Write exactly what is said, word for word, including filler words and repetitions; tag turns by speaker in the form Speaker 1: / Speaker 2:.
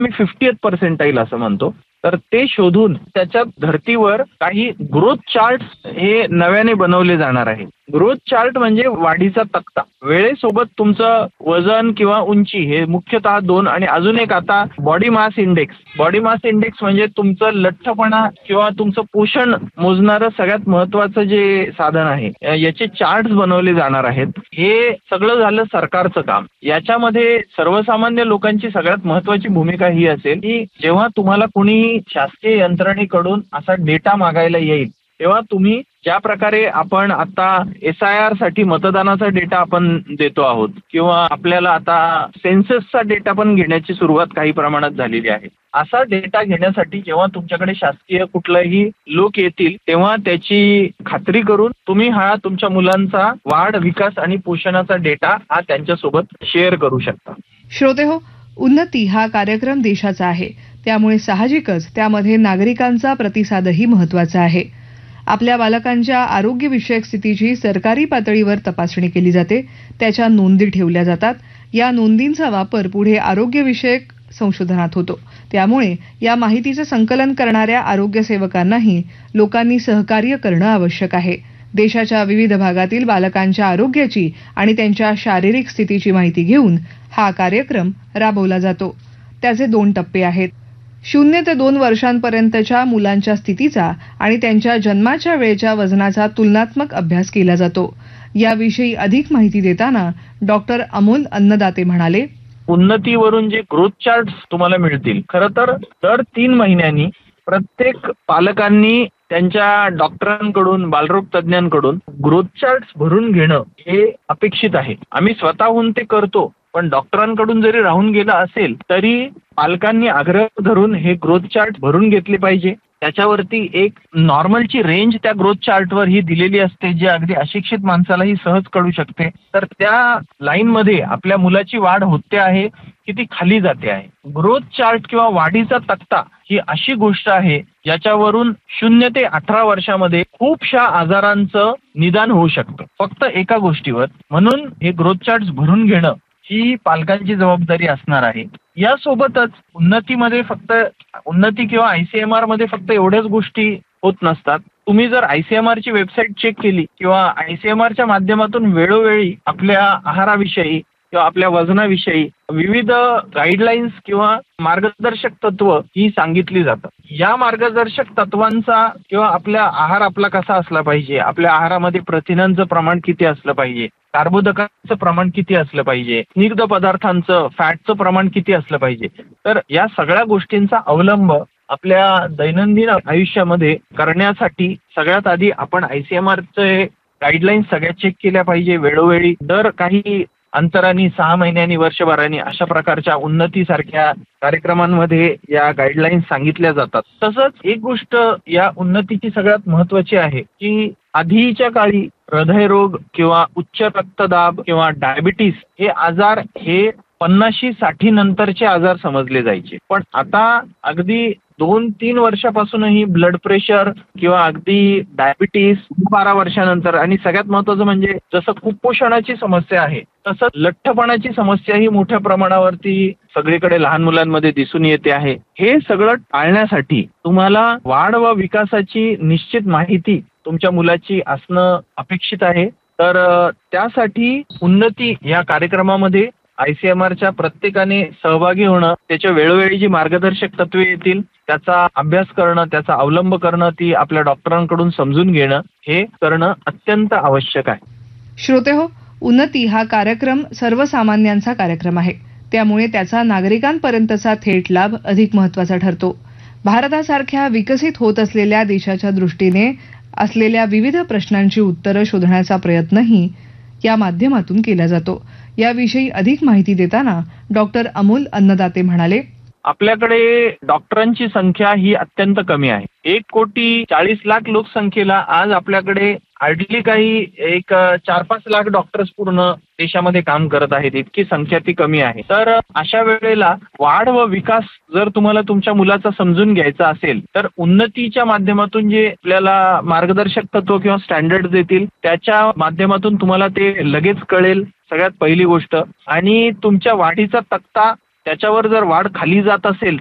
Speaker 1: मी fiftieth percentile असं म्हणतो. तर ते शोधून त्याच्या धर्तीवर काही ग्रोथ चार्ट हे नव्याने बनवले जाणार आहे. ग्रोथ चार्ट म्हणजे वाढीचा तक्ता. वेळेसोबत तुमचं वजन किंवा उंची हे मुख्यतः दोन आणि अजून एक आता body mass index. Body mass index म्हणजे तुमचं लठ्ठपणा किंवा तुमचं पोषण मोजणारं सगळ्यात महत्वाचं जे साधन आहे. याचे चार्ट्स बनवले जाणार आहेत. हे सगळं झालं सरकारचं काम. याच्यामध्ये सर्वसामान्य लोकांची सगळ्यात महत्वाची भूमिका ही असेल की जेव्हा तुम्हाला कोणी शासकीय यंत्रणेकडून असा डेटा मागायला येईल तेव्हा तुम्ही ज्या प्रकारे आपण आता एस आय आर साठी मतदानाचा डेटा आपण देतो आहोत किंवा आपल्याला आता सेन्ससचा डेटा पण घेण्याची सुरुवात काही प्रमाणात झालेली आहे. असा डेटा घेण्यासाठी जेव्हा तुमच्याकडे शासकीय कुठलाही लोक येतील तेव्हा त्याची खात्री करून तुम्ही हा तुमच्या मुलांचा वाढ, विकास आणि पोषणाचा डेटा हा त्यांच्यासोबत शेअर करू शकता.
Speaker 2: श्रोते हो, उन्नती हा कार्यक्रम देशाचा आहे, त्यामुळे साहजिकच त्यामध्ये नागरिकांचा प्रतिसादही महत्वाचा आहे. आपल्या बालकांच्या आरोग्यविषयक स्थितीची सरकारी पातळीवर तपासणी केली जाते, त्याच्या नोंदी ठेवल्या जातात. या नोंदींचा वापर पुढे आरोग्यविषयक संशोधनात होतो. त्यामुळे या माहितीचं संकलन करणाऱ्या आरोग्यसेवकांनाही लोकांनी सहकार्य करणं आवश्यक आहे. देशाच्या विविध भागातील बालकांच्या आरोग्याची आणि त्यांच्या शारीरिक स्थितीची माहिती घेऊन हा कार्यक्रम राबवला जातो. त्याचे दोन टप्पे आहेत. शून्य ते दोन वर्षांपर्यंतच्या मुलांच्या स्थितीचा आणि त्यांच्या जन्माच्या वेळेच्या वजनाचा तुलनात्मक अभ्यास केला जातो. याविषयी अधिक माहिती देताना डॉक्टर अमोल अन्नदाते म्हणाले,
Speaker 1: उन्नतीवरून जे ग्रोथ चार्ट्स तुम्हाला मिळतील, खरं तर दर तीन महिन्यांनी प्रत्येक पालकांनी त्यांच्या डॉक्टरांकडून, बालरोग तज्ज्ञांकडून ग्रोथ चार्ट्स भरून घेणं हे अपेक्षित आहे. आम्ही स्वतःहून ते करतो, पण डॉक्टरांकडून जरी राहून गेलं असेल तरी पालकांनी आग्रह धरून हे ग्रोथ चार्ट भरून घेतले पाहिजे. त्याच्यावरती एक नॉर्मलची रेंज त्या ग्रोथ चार्टवर ही दिलेली असते, जे अगदी अशिक्षित माणसालाही सहज कळू शकते. तर त्या लाईनमध्ये आपल्या मुलाची वाढ होते आहे की ती खाली जाते आहे. ग्रोथ चार्ट किंवा वाढीचा तक्ता ही अशी गोष्ट आहे ज्याच्यावरून शून्य ते अठरा वर्षामध्ये खूपशा आजारांचं निदान होऊ शकतं फक्त एका गोष्टीवर. म्हणून हे ग्रोथ चार्ट भरून घेणं ही पालकांची जबाबदारी असणार आहे. यासोबतच उन्नतीमध्ये फक्त उन्नती किंवा आयसीएमआर मध्ये फक्त एवढ्याच गोष्टी होत नसतात. तुम्ही जर आयसीएमआर ची वेबसाईट चेक केली किंवा आयसीएमआरच्या माध्यमातून वेळोवेळी आपल्या आहाराविषयी किंवा आपल्या वजनाविषयी विविध गाईडलाईन्स किंवा मार्गदर्शक तत्व ही सांगितली जातात. या मार्गदर्शक तत्वांचा किंवा आपल्या आहार आपला कसा असला पाहिजे, आपल्या आहारामध्ये प्रथिनांचं प्रमाण किती असलं पाहिजे, कार्बोदकांचं प्रमाण किती असलं पाहिजे, स्निग्ध पदार्थांचं, फॅटचं प्रमाण किती असलं पाहिजे. तर या सगळ्या गोष्टींचा अवलंब आपल्या दैनंदिन आयुष्यामध्ये करण्यासाठी सगळ्यात आधी आपण आयसीएमआरचे गाईडलाईन्स सगळ्या चेक केल्या पाहिजे वेळोवेळी. दर काही अंतराने, सहा महिन्यांनी, वर्षभराने अशा प्रकारच्या उन्नतीसारख्या कार्यक्रमांमध्ये या गाईडलाईन्स सांगितल्या जातात. तसंच एक गोष्ट या उन्नतीची सगळ्यात महत्वाची आहे की आधीच्या काळी हृदयरोग किंवा उच्च रक्तदाब किंवा डायबिटीस हे आजार हे पन्नाशी साठी नंतरचे आजार समजले जायचे. पण आता अगदी दोन तीन वर्षापासूनही ब्लड प्रेशर किंवा अगदी डायबिटीस बारा वर्षानंतर आणि सगळ्यात महत्वाचं म्हणजे जसं कुपोषणाची समस्या आहे तसं लठ्ठपणाची समस्या ही मोठ्या प्रमाणावरती सगळीकडे लहान मुलांमध्ये दिसून येते आहे. हे सगळं टाळण्यासाठी तुम्हाला वाढ व विकासाची निश्चित माहिती तुमच्या मुलाची असणं अपेक्षित आहे. तर त्यासाठी उन्नती या कार्यक्रमामध्ये आयसीएमआरच्या प्रत्येकाने सहभागी होणं, त्याच्या वेळोवेळी जी मार्गदर्शक तत्वे येतील त्याचा अभ्यास करणं, त्याचा अवलंब करणं, ती आपल्या डॉक्टरांकडून समजून घेणं हे करणं अत्यंत आवश्यक आहे.
Speaker 2: श्रोते हो, उन्नती हा कार्यक्रम सर्वसामान्यांचा कार्यक्रम आहे, त्यामुळे त्याचा नागरिकांपर्यंतचा थेट लाभ अधिक महत्वाचा ठरतो. भारतासारख्या विकसित होत असलेल्या देशाच्या दृष्टीने असलेल्या विविध प्रश्नांची उत्तरं शोधण्याचा प्रयत्नही या माध्यमातून केला जातो. याविषयी अधिक माहिती देताना डॉक्टर अमोल अन्नदाते म्हणाले,
Speaker 1: आपल्याकडे डॉक्टरांची संख्या ही अत्यंत कमी आहे. एक कोटी चाळीस लाख लोकसंख्येला आज आपल्याकडे हार्डली काही एक चार पाच लाख डॉक्टर्स पूर्ण देशामध्ये काम करत आहेत. इतकी संख्या ती कमी आहे. तर अशा वेळेला वाढ व विकास जर तुम्हाला तुमच्या मुलाचा समजून घ्यायचा असेल तर उन्नतीच्या माध्यमातून जे आपल्याला मार्गदर्शक तत्व किंवा स्टँडर्ड देतील त्याच्या माध्यमातून तुम्हाला ते लगेच कळेल, सगळ्यात पहिली गोष्ट. आणि तुमच्या वाढीचा तक्ता त्याच्यावर जर वाढ खाली जात असेल